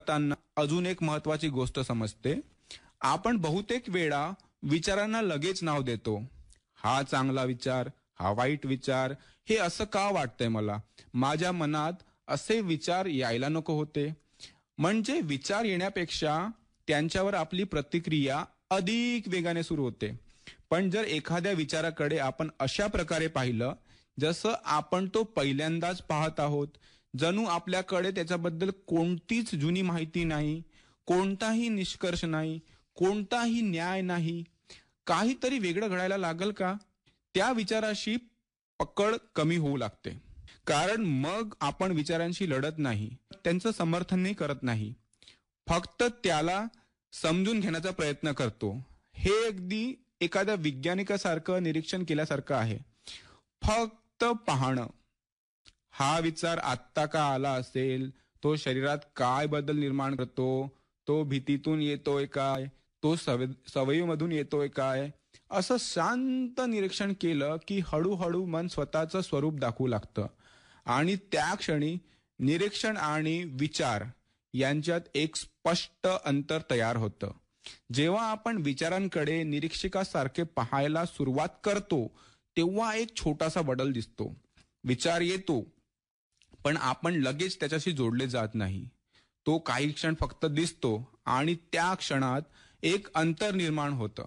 करताना अजून एक महत्वाची गोष्ट समजते. आपण बहुतेक वेळा विचारांना लगेच नाव देतो. हा चांगला विचार, हा वाईट विचार, हे असं का वाटतंय मला? माझ्या मनात असे विचार यायला नको होते. म्हणजे विचार येण्यापेक्षा त्यांच्यावर आपली प्रतिक्रिया अधिक वेगाने सुरू होते. पण जर एखाद्या विचाराकडे आपण अशा प्रकारे पाहिलं, जसं आपण तो पहिल्यांदाच पाहत आहोत, जणू आपल्याकडे त्याच्याबद्दल कोणतीच जुनी माहिती नाही, कोणताही निष्कर्ष नाही, कोणताही न्याय नाही, काहीतरी वेगळं घडायला लागल का? त्या विचाराशी पकड कमी होऊ लागते. कारण मग आपण विचारांशी लढत नाही, त्यांचं समर्थनही करत नाही. फक्त त्याला समजून घेण्याचा प्रयत्न करतो. हे अगदी एखाद्या वैज्ञानिकासारखं निरीक्षण केल्यासारखं आहे. फक्त पाहणं. हा विचार आत्ता का आला असेल? तो शरीरात काय बदल निर्माण करतो? तो भीतीतून येतोय काय? तो सवयीमधून येतोय काय? असं शांत निरीक्षण केलं की हळूहळू मन स्वतःचं स्वरूप दाखवू लागतं. आणि त्या क्षणी निरीक्षण आणि विचार यांच्यात एक स्पष्ट अंतर तयार होतं. जेव्हा आपण विचारांकडे निरीक्षकासारखे पाहायला सुरुवात करतो, तेव्हा एक छोटासा बदल दिसतो. विचार येतो, पण आपण लगेच त्याच्याशी जोडले जात नाही. तो काही क्षण फक्त दिसतो आणि त्या क्षणात एक अंतर निर्माण होतं.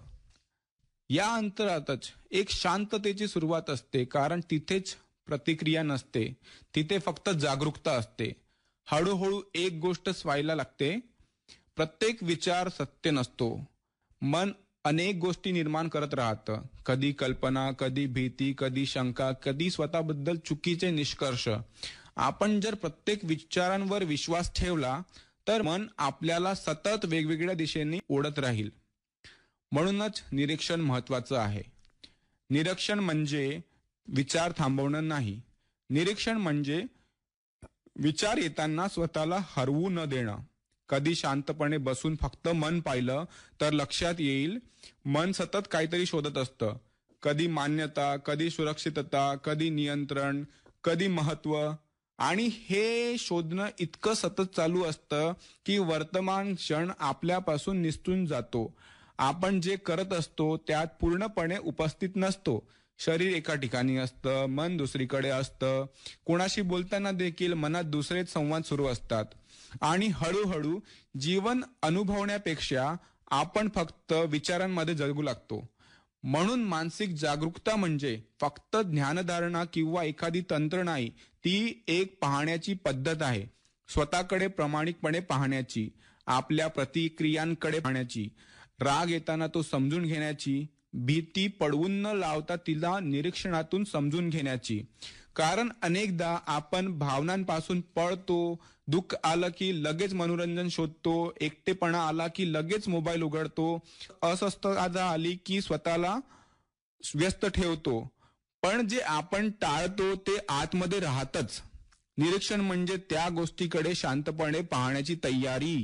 या अंतरातच एक शांततेची सुरुवात असते, कारण तिथेच प्रतिक्रिया नसते, तिथे फक्त जागरूकता असते. हळूहळू एक गोष्ट व्हायला लागते. प्रत्येक विचार सत्य नसतो. मन अनेक गोष्टी निर्माण करत राहतं. कधी कल्पना, कधी भीती, कधी शंका, कधी स्वतःबद्दल चुकीचे निष्कर्ष. आपण जर प्रत्येक विचारांवर विश्वास ठेवला तर मन आपल्याला सतत वेगवेगळ्या दिशेने ओढत राहील. म्हणूनच निरीक्षण महत्वाचं आहे. निरीक्षण म्हणजे विचार थांबवणं नाही. निरीक्षण म्हणजे विचार येताना स्वतःला हरवू न देणं. कधी शांतपणे बसून फक्त मन पाहिलं तर लक्षात येईल, मन सतत काहीतरी शोधत असतं. कधी मान्यता, कधी सुरक्षितता, कधी नियंत्रण, कधी महत्व. आणि हे शोधणं इतकं सतत चालू असतं की वर्तमान क्षण आपल्यापासून निसटून जातो. आपण जे करत असतो त्यात पूर्णपणे उपस्थित नसतो. शरीर एका ठिकाणी असतं, मन दुसरीकडे असतं. कोणाशी बोलताना देखील मनात दुसरेच संवाद सुरू असतात. आणि हळूहळू जीवन अनुभवण्यापेक्षा आपण फक्त विचारांमध्ये जगू लागतो. म्हणून मानसिक जागरूकता म्हणजे फक्त ज्ञानधारणा किंवा एखादी तंत्र नाही, ती एक पाहण्याची पद्धत आहे. स्वतःकडे प्रामाणिकपणे पाहण्याची, आपल्या प्रतिक्रियांकडे पाहण्याची, राग येताना तो समजून घेण्याची, भीती पडवून न लावता तिला निरीक्षणातून समजून घेण्याची. कारण अनेकदा आपण भावनांपासून पळतो. दुःख आलं की लगेच मनोरंजन शोधतो, एकटेपणा आला की लगेच मोबाईल उघडतो, अस्वस्थता आली की स्वतःला व्यस्त ठेवतो. पण जे आपण टाळतो ते आतमध्ये राहतच. निरीक्षण म्हणजे त्या गोष्टीकडे शांतपणे पाहण्याची तयारी.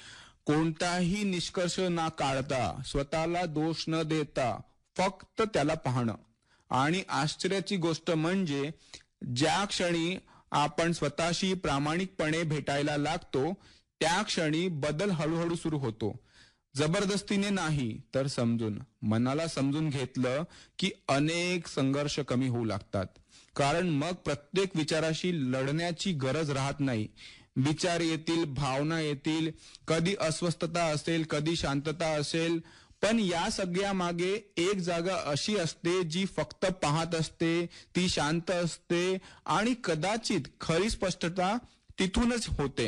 कोणताही निष्कर्ष न काढता, स्वतःला दोष न देता, फक्त त्याला पाहणं. आणि आश्चर्याची गोष्ट म्हणजे ज्या क्षणी आपण स्वतःशी प्रामाणिकपणे भेटायला लागतो, त्या क्षणी बदल हळूहळू सुरू होतो. जबरदस्तीने नाही तर समजून. मनाला समजून घेतलं की अनेक संघर्ष कमी होऊ लागतात. कारण मग प्रत्येक विचाराशी लढण्याची गरज राहत नाही. विचार येतील, भावना येतील, कधी अस्वस्थता असेल, कधी शांतता असेल, पण या सगळ्या मागे एक जागा अशी असते जी फक्त पाहत असते, ती शांत असते. आणि कदाचित खरी स्पष्टता तिथूनच होते.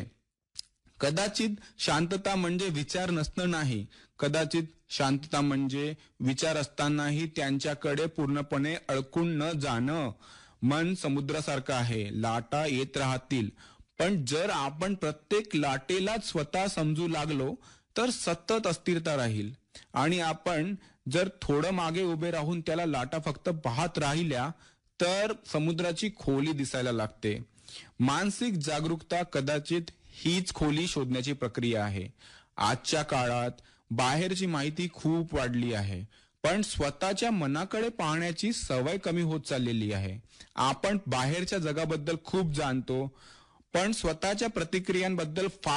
कदाचित शांतता म्हणजे विचार नसणं नाही. कदाचित शांतता म्हणजे विचार असतानाही त्यांच्याकडे पूर्णपणे अडकून न जाणं. मन समुद्रासारखं आहे, लाटा येत राहतील. पण जर आपण प्रत्येक लाटेलाच स्वतः समजू लागलो तर सतत अस्थिरता राहील. आणि आपण जर थोडं मागे उभे राहून त्याला लाटा फक्त पाहत राहिल्या तर समुद्राची खोली दिसायला लागते. मानसिक जागरूकता कदाचित हीच खोली शोधण्याची प्रक्रिया आहे. आजच्या काळात बाहेरची माहिती खूप वाढली आहे, पण स्वतःच्या मनाकडे पाहण्याची सवय कमी होत चाललेली आहे. आपण बाहेरच्या जगाबद्दल खूप जाणतो, पण स्वतःच्या प्रतिक्रियांबद्दल